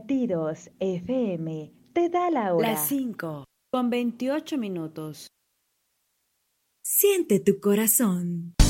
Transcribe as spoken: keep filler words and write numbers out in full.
Latidos F M te da la hora. Las cinco con veintiocho minutos. Siente tu corazón.